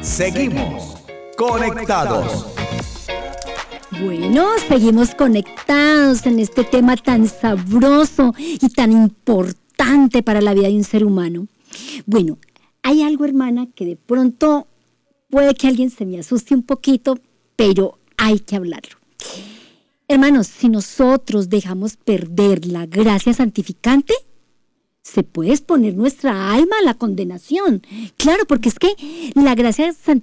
Seguimos conectados. Bueno, seguimos conectados en este tema tan sabroso y tan importante para la vida de un ser humano. Bueno, hay algo, hermana, que de pronto puede que alguien se me asuste un poquito, pero hay que hablarlo. Hermanos, si nosotros dejamos perder la gracia santificante, se puede exponer nuestra alma a la condenación. Claro, porque es que la gracia santificante